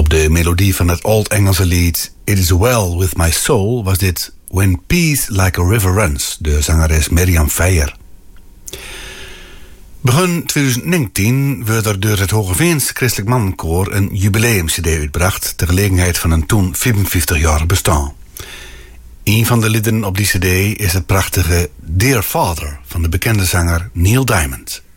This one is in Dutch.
Op de melodie van het Old-Engelse lied It Is Well With My Soul was dit When Peace Like a River Runs, de zangeres Mirjam Feijer. Begin 2019 werd er door het Hogeveens Christelijk Mannenkoor een jubileum-cd uitgebracht ter gelegenheid van een toen 55-jarig bestaan. Een van de liederen op die cd is het prachtige Dear Father van de bekende zanger Neil Diamond.